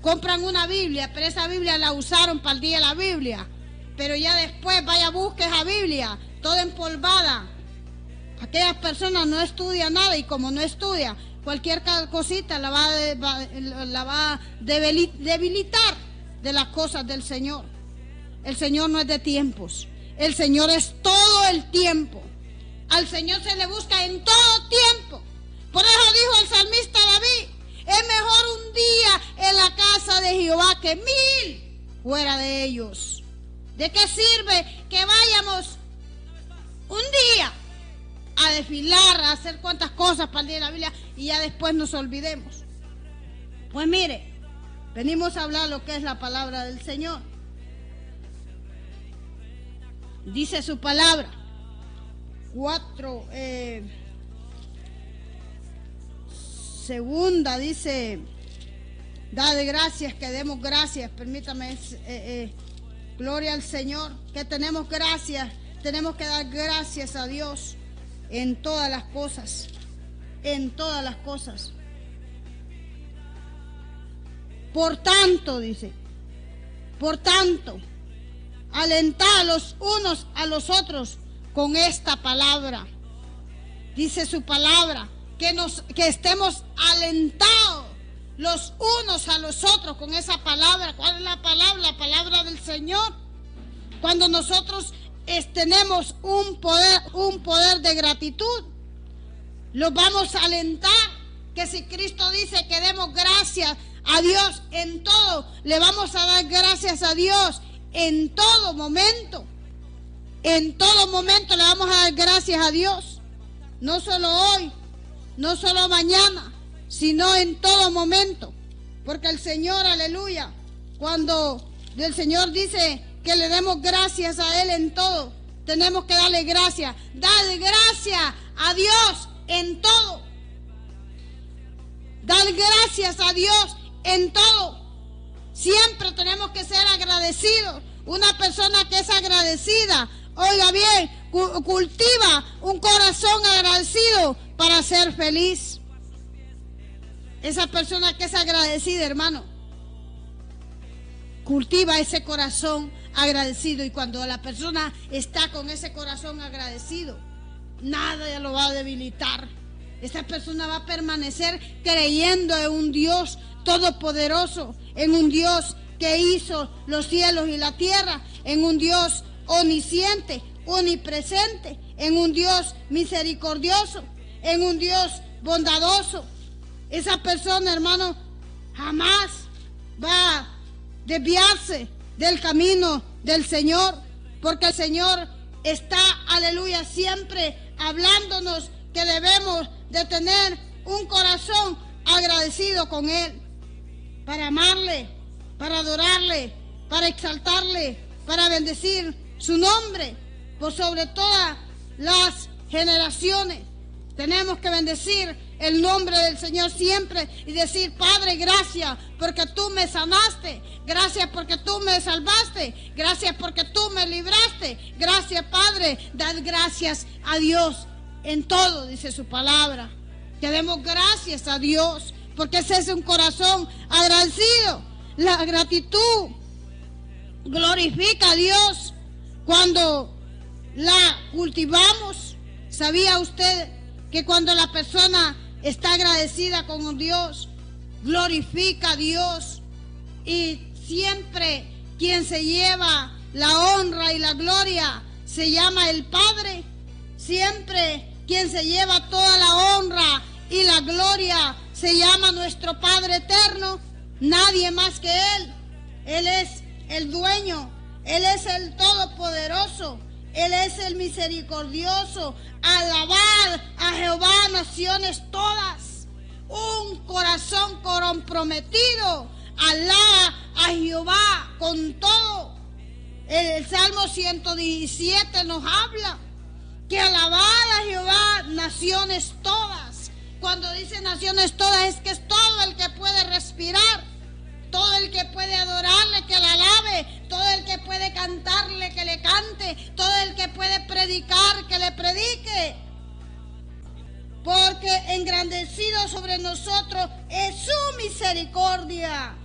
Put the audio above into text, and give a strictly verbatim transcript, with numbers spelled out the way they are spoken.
compran una Biblia, pero esa Biblia la usaron para el día de la Biblia. Pero ya después vaya, busque esa Biblia, toda empolvada. Aquellas personas no estudian nada y como no estudia, cualquier cosita la va, a, va, la va a debilitar de las cosas del Señor. El Señor no es de tiempos, el Señor es todo el tiempo. Al Señor se le busca en todo tiempo. Por eso dijo el salmista David: es mejor un día en la casa de Jehová que mil fuera de ellos. ¿De qué sirve que vayamos un día a desfilar, a hacer cuantas cosas para el día de la Biblia y ya después nos olvidemos? Pues mire, venimos a hablar lo que es la palabra del Señor. Dice su palabra, cuatro, eh, segunda, dice, da de gracias, que demos gracias, permítame, eh, eh, gloria al Señor, que tenemos gracias, tenemos que dar gracias a Dios en todas las cosas, en todas las cosas. Por tanto, dice, por tanto, alentar a los unos a los otros con esta palabra. Dice su palabra, que, nos, que estemos alentados los unos a los otros con esa palabra. ¿Cuál es la palabra? La palabra del Señor. Cuando nosotros es, tenemos un poder, un poder de gratitud, los vamos a alentar. Que si Cristo dice que demos gracias a Dios en todo, le vamos a dar gracias a Dios en todo momento. En todo momento le vamos a dar gracias a Dios. No solo hoy, no solo mañana, sino en todo momento. Porque el Señor, aleluya, cuando el Señor dice que le demos gracias a Él en todo, tenemos que darle gracias. Dar gracias a Dios en todo. Dar gracias a Dios en todo. Siempre tenemos que ser agradecidos. Una persona que es agradecida, oiga bien, cultiva un corazón agradecido para ser feliz. Esa persona que es agradecida, hermano, cultiva ese corazón agradecido. Y cuando la persona está con ese corazón agradecido, nada lo va a debilitar. Esa persona va a permanecer creyendo en un Dios todopoderoso, en un Dios que hizo los cielos y la tierra, en un Dios omnisciente, omnipresente, en un Dios misericordioso, en un Dios bondadoso. Esa persona, hermano, jamás va a desviarse del camino del Señor, porque el Señor está, aleluya, siempre hablándonos que debemos de tener un corazón agradecido con Él, para amarle, para adorarle, para exaltarle, para bendecir su nombre por sobre todas las generaciones. Tenemos que bendecir el nombre del Señor siempre y decir: Padre, gracias porque tú me sanaste, gracias porque tú me salvaste, gracias porque tú me libraste, gracias, Padre. Dad gracias a Dios en todo, dice su palabra, que demos gracias a Dios, porque ese es un corazón agradecido. La gratitud glorifica a Dios cuando la cultivamos. ¿Sabía usted que cuando la persona está agradecida con un Dios, glorifica a Dios? Y siempre quien se lleva la honra y la gloria se llama el Padre. Siempre quien se lleva toda la honra y la gloria se llama nuestro Padre eterno. Nadie más que Él. Él es el dueño, Él es el todopoderoso, Él es el misericordioso. Alabad a Jehová, naciones todas. Un corazón comprometido. Alá a Jehová con todo. El Salmo ciento diecisiete nos habla que alabad a Jehová, naciones todas. Cuando dice naciones todas, es que es todo el que puede respirar, todo el que puede adorarle, que le alabe, todo el que puede cantarle, que le cante, todo el que puede predicar, que le predique. Porque engrandecido sobre nosotros es su misericordia.